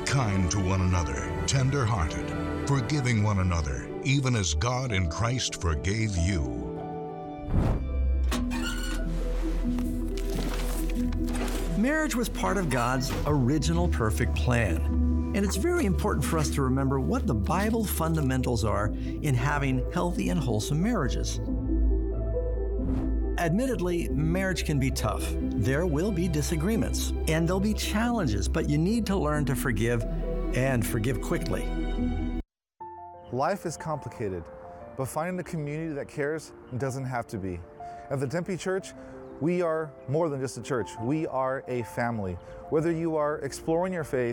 kind to one another, tender-hearted, forgiving one another, even as God in Christ forgave you. Marriage was part of God's original perfect plan. And it's very important for us to remember what the Bible fundamentals are in having healthy and wholesome marriages. Admittedly, marriage can be tough. There will be disagreements, and there'll be challenges, but you need to learn to forgive and forgive quickly. Life is complicated, but finding a community that cares doesn't have to be. At the Tempe Church, we are more than just a church. We are a family. Whether you are exploring your faith